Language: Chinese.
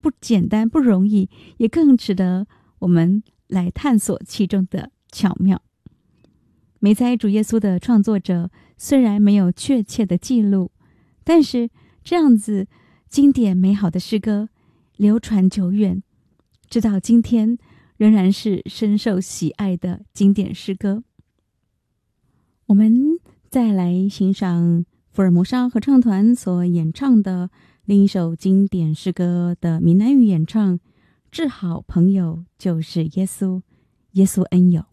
不简单、不容易，也更值得我们来探索其中的巧妙。美哉主耶稣的创作者虽然没有确切的记录，但是这样子经典美好的诗歌流传久远，直到今天仍然是深受喜爱的经典诗歌。我们再来欣赏福尔摩沙合唱团所演唱的另一首经典诗歌的闽南语演唱，治好朋友就是耶稣，耶稣恩友。